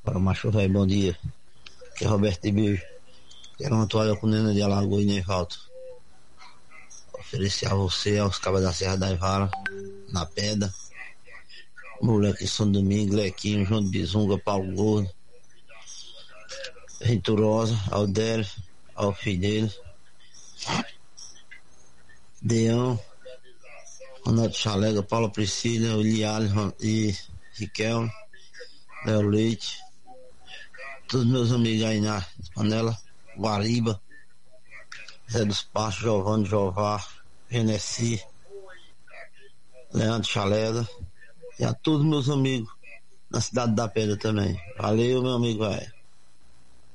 Para o macho velho, bom dia. Aqui é Roberto de Bijo. Quero uma toalha com Nena de Alagoas e Nevaldo. Oferecer a você, aos cabas da Serra da Ivara, na Pedra. Moleque São Domingo, Lequinho, João de Bizunga, Paulo Gordo. Venturosa, Aldélio, ao filho dele. Deão, Ronaldo Chalega, Paula Priscila, Eliane e Riquelme, Léo Leite. Todos meus amigos aí na Panela, Guariba, Zé dos Pastos, Giovanni, Jovar, Genesi, Leandro Chalega e a todos meus amigos na Cidade da Pedra também. Valeu, meu amigo velho.